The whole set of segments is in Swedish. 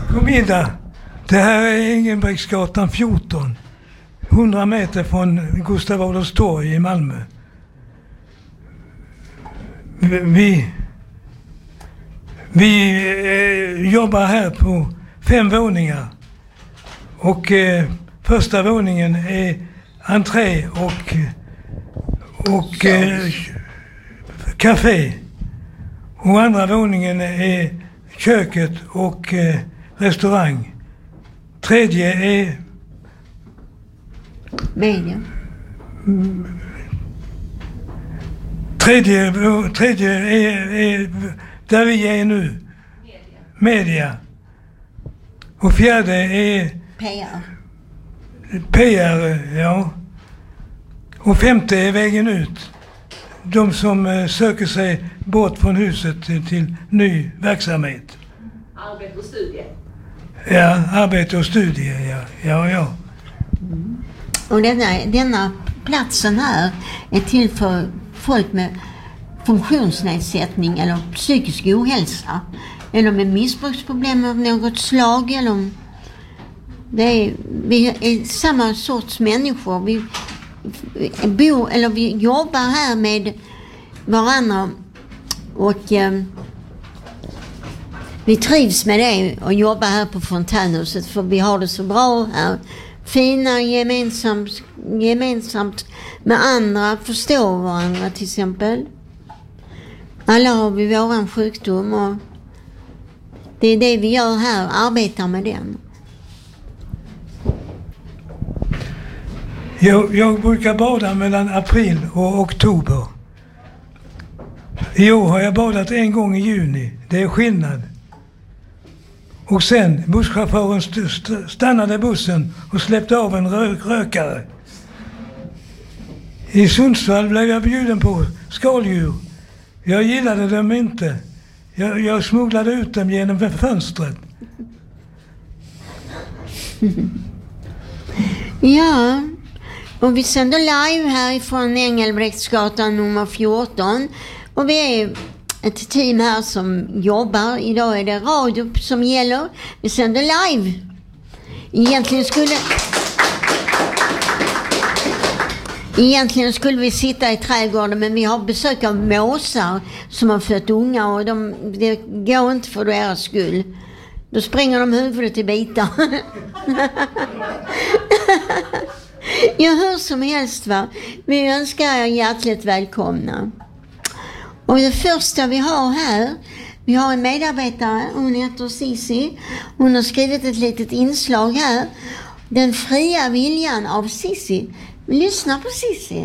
God middag. Det här är Engelbrektsgatan 14. 100 meter från Gustav Adolfs torg i Malmö. Vi jobbar här på 5 våningar. Och första våningen är entré och café. Och andra våningen är köket och restaurang. Tredje är media. Tredje är där vi är nu. Media. Och fjärde är PR, ja. Och femte är vägen ut. De som söker sig bort från huset till ny verksamhet. Arbete och studier. Ja, arbete och studier, ja. Mm. Och denna platsen här är till för folk med funktionsnedsättning eller psykisk ohälsa. Eller med missbruksproblem av något slag. Eller vi är samma sorts människor. Vi jobbar här med varandra och vi trivs med det och jobbar här på Fontänhuset för vi har det så bra här. Fina gemensamt med andra, förstår varandra till exempel. Alla har vi våran sjukdom och det är det vi gör här, arbetar med den. Jag brukar bada mellan april och oktober. I år har jag badat en gång i juni. Det är skillnad. Och sen busschauffören stannade bussen och släppte av en rökare. I Sundsvall blev jag bjuden på skaldjur. Jag gillade dem inte. Jag smugglade ut dem genom fönstret. Ja, och vi sänder live härifrån Engelbrektsgatan nummer 14. Och vi är ett team här som jobbar. Idag är det radio som gäller. Vi sänder live. Egentligen skulle vi sitta i trädgården, men vi har besök av måsar som har fött unga och det går inte för deras skull. Då springer de huvudet i bitar. Ja, hur som helst va. Vi önskar er hjärtligt välkomna. Och det första vi har här, vi har en medarbetare, hon heter Cissi. Hon har skrivit ett litet inslag här. Den fria viljan av Cissi. Lyssna på Cissi.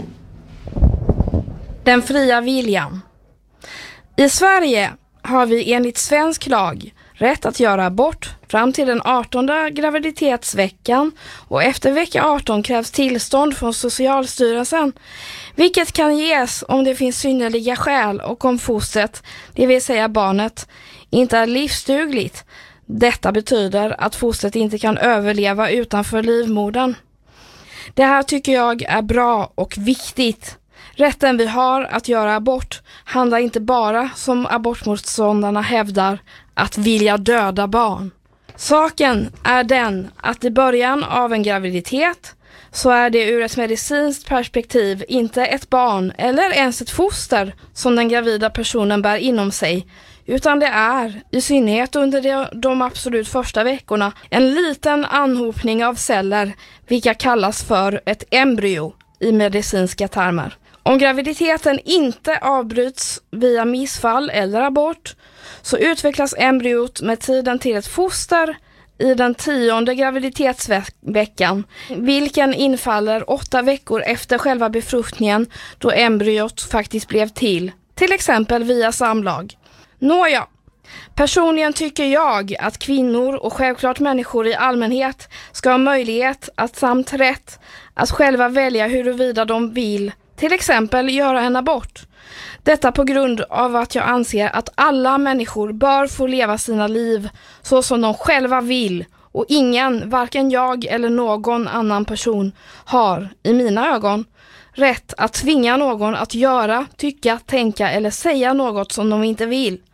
Den fria viljan. I Sverige har vi enligt svensk lag rätt att göra abort fram till den 18:e graviditetsveckan och efter vecka 18 krävs tillstånd från Socialstyrelsen, vilket kan ges om det finns synnerliga skäl och om fostret, det vill säga barnet, inte är livsdugligt. Detta betyder att fostret inte kan överleva utanför livmodern. Det här tycker jag är bra och viktigt. Rätten vi har att göra abort handlar inte bara, som abortmotståndarna hävdar, att vilja döda barn. Saken är den att i början av en graviditet så är det ur ett medicinskt perspektiv inte ett barn eller ens ett foster som den gravida personen bär inom sig, utan det är, i synnerhet under de absolut första veckorna, en liten anhopning av celler, vilka kallas för ett embryo i medicinska termer. Om graviditeten inte avbryts via missfall eller abort så utvecklas embryot med tiden till ett foster i den 10:e graviditetsveckan, vilken infaller 8 veckor efter själva befruktningen då embryot faktiskt blev till exempel via samlag. Nåja, personligen tycker jag att kvinnor och självklart människor i allmänhet ska ha möjlighet att samt rätt att själva välja huruvida de vill till exempel göra en abort. Detta på grund av att jag anser att alla människor bör få leva sina liv så som de själva vill och ingen, varken jag eller någon annan person, har, i mina ögon, rätt att tvinga någon att göra, tycka, tänka eller säga något som de inte vill.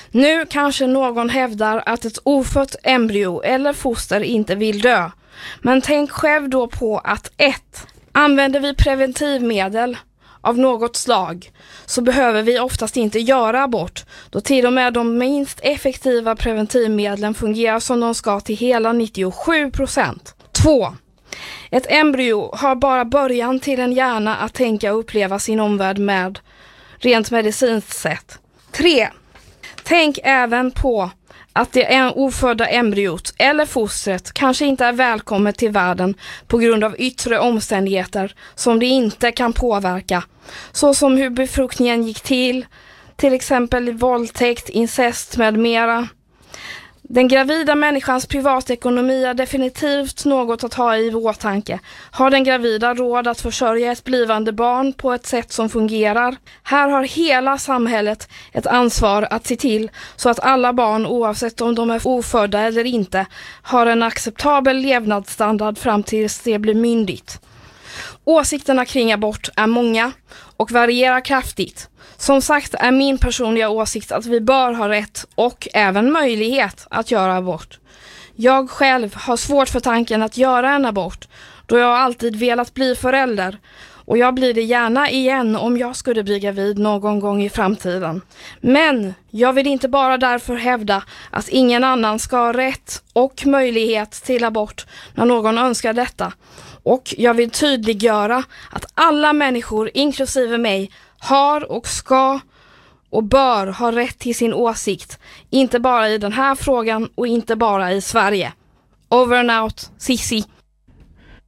Nu kanske någon hävdar att ett ofött embryo eller foster inte vill dö. Men tänk själv då på att 1. Använder vi preventivmedel av något slag så behöver vi oftast inte göra abort, då till och med de minst effektiva preventivmedlen fungerar som de ska till hela 97%. 2. Ett embryo har bara början till en hjärna att tänka och uppleva sin omvärld med, rent medicinskt sett. 3. Tänk även på att det ofödda embryot eller fostret kanske inte är välkommet till världen på grund av yttre omständigheter som det inte kan påverka, såsom hur befruktningen gick till exempel våldtäkt, incest med mera. Den gravida människans privatekonomi är definitivt något att ha i åtanke. Har den gravida råd att försörja ett blivande barn på ett sätt som fungerar? Här har hela samhället ett ansvar att se till så att alla barn, oavsett om de är ofödda eller inte, har en acceptabel levnadsstandard fram tills det blir myndigt. Åsikterna kring abort är många och varierar kraftigt. Som sagt är min personliga åsikt att vi bör ha rätt och även möjlighet att göra abort. Jag själv har svårt för tanken att göra en abort, då jag alltid velat bli förälder, och jag blir det gärna igen om jag skulle bli gravid någon gång i framtiden. Men jag vill inte bara därför hävda att ingen annan ska ha rätt och möjlighet till abort när någon önskar detta. Och jag vill tydliggöra att alla människor, inklusive mig, har och ska och bör ha rätt till sin åsikt. Inte bara i den här frågan och inte bara i Sverige. Over and out, Sissi.